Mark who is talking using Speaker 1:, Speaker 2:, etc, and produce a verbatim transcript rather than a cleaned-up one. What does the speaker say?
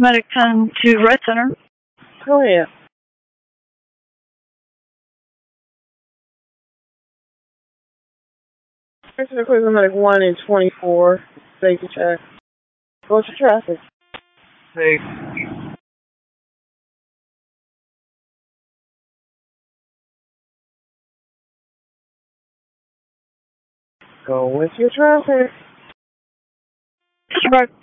Speaker 1: Medic ten to Red Center.
Speaker 2: Oh, yeah. Red Center Cleveland Medic one and twenty-four. Safety check. Go to traffic.
Speaker 3: Safe.
Speaker 2: Go with your traffic.
Speaker 1: Right.